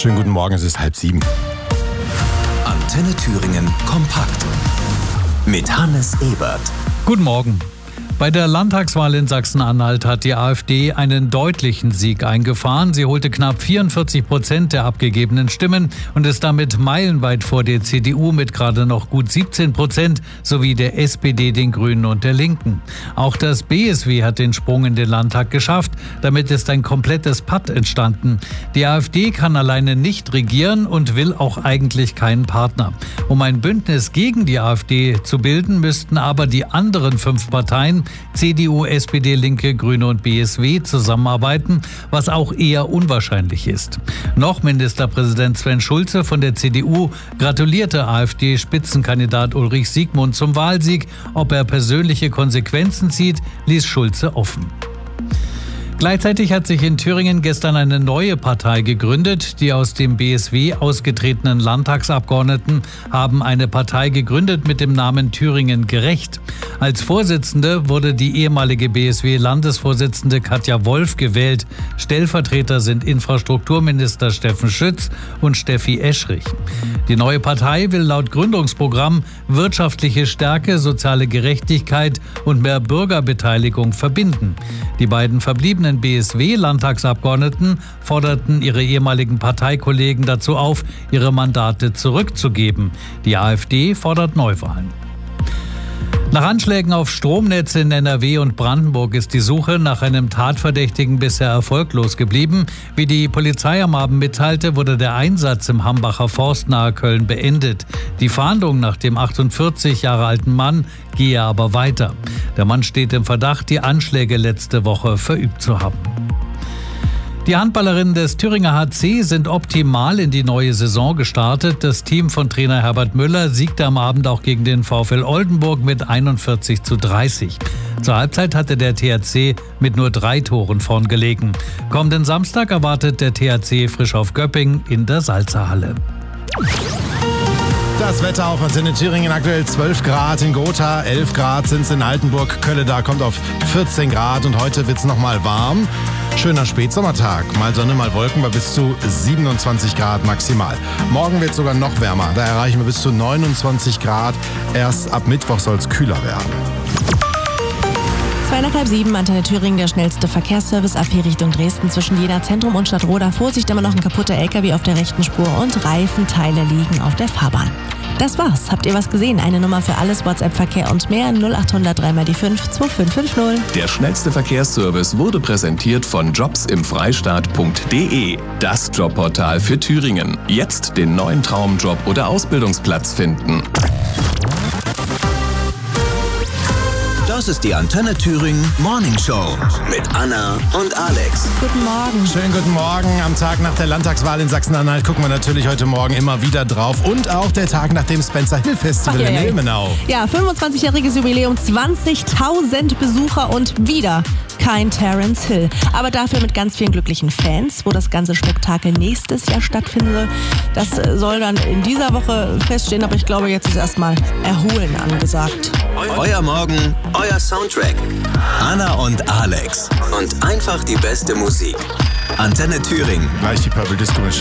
Schönen guten Morgen, es ist 6:30. Antenne Thüringen kompakt mit Hannes Ebert. Guten Morgen. Bei der Landtagswahl in Sachsen-Anhalt hat die AfD einen deutlichen Sieg eingefahren. Sie holte knapp 44% der abgegebenen Stimmen und ist damit meilenweit vor der CDU mit gerade noch gut 17% sowie der SPD, den Grünen und der Linken. Auch das BSW hat den Sprung in den Landtag geschafft. Damit ist ein komplettes Patt entstanden. Die AfD kann alleine nicht regieren und will auch eigentlich keinen Partner. Um ein Bündnis gegen die AfD zu bilden, müssten aber die anderen 5 Parteien CDU, SPD, Linke, Grüne und BSW zusammenarbeiten, was auch eher unwahrscheinlich ist. Noch Ministerpräsident Sven Schulze von der CDU gratulierte AfD-Spitzenkandidat Ulrich Siegmund zum Wahlsieg. Ob er persönliche Konsequenzen zieht, ließ Schulze offen. Gleichzeitig hat sich in Thüringen gestern eine neue Partei gegründet. Die aus dem BSW ausgetretenen Landtagsabgeordneten haben eine Partei gegründet mit dem Namen Thüringen gerecht. Als Vorsitzende wurde die ehemalige BSW-Landesvorsitzende Katja Wolf gewählt. Stellvertreter sind Infrastrukturminister Steffen Schütz und Steffi Eschrich. Die neue Partei will laut Gründungsprogramm wirtschaftliche Stärke, soziale Gerechtigkeit und mehr Bürgerbeteiligung verbinden. Die beiden verbliebenen BSW-Landtagsabgeordneten forderten ihre ehemaligen Parteikollegen dazu auf, ihre Mandate zurückzugeben. Die AfD fordert Neuwahlen. Nach Anschlägen auf Stromnetze in NRW und Brandenburg ist die Suche nach einem Tatverdächtigen bisher erfolglos geblieben. Wie die Polizei am Abend mitteilte, wurde der Einsatz im Hambacher Forst nahe Köln beendet. Die Fahndung nach dem 48 Jahre alten Mann gehe aber weiter. Der Mann steht im Verdacht, die Anschläge letzte Woche verübt zu haben. Die Handballerinnen des Thüringer HC sind optimal in die neue Saison gestartet. Das Team von Trainer Herbert Müller siegte am Abend auch gegen den VfL Oldenburg mit 41:30. Zur Halbzeit hatte der THC mit nur 3 Toren vorn gelegen. Kommenden Samstag erwartet der THC frisch auf Göppingen in der Salzerhalle. Das Wetter auf Antenne Thüringen, aktuell 12 Grad in Gotha, 11 Grad sind es in Altenburg. Kölle da kommt auf 14 Grad und heute wird es nochmal warm. Schöner Spätsommertag, mal Sonne, mal Wolken bei bis zu 27 Grad maximal. Morgen wird es sogar noch wärmer, da erreichen wir bis zu 29 Grad. Erst ab Mittwoch soll es kühler werden. 6:30, Antenne Thüringen, der schnellste Verkehrsservice ab hier Richtung Dresden zwischen Jena Zentrum und Stadtroda. Vorsicht, immer noch ein kaputter LKW auf der rechten Spur und Reifenteile liegen auf der Fahrbahn. Das war's. Habt ihr was gesehen? Eine Nummer für alles, WhatsApp-Verkehr und mehr 0800 3 die 5 2550. Der schnellste Verkehrsservice wurde präsentiert von jobsimfreistaat.de. Das Jobportal für Thüringen. Jetzt den neuen Traumjob oder Ausbildungsplatz finden. Das ist die Antenne Thüringen Morning Show mit Anna und Alex. Guten Morgen. Schönen guten Morgen. Am Tag nach der Landtagswahl in Sachsen-Anhalt gucken wir natürlich heute Morgen immer wieder drauf. Und auch der Tag nach dem Spencer Hill Festival in Ilmenau. Ja, 25-jähriges Jubiläum, 20.000 Besucher und wieder kein Terence Hill. Aber dafür mit ganz vielen glücklichen Fans, wo das ganze Spektakel nächstes Jahr stattfinden soll. Das soll dann in dieser Woche feststehen, aber ich glaube, jetzt ist erstmal Erholen angesagt. Euer Morgen, euer Soundtrack. Anna und Alex. Und einfach die beste Musik. Antenne Thüringen. Gleich die Purple Disco Machine.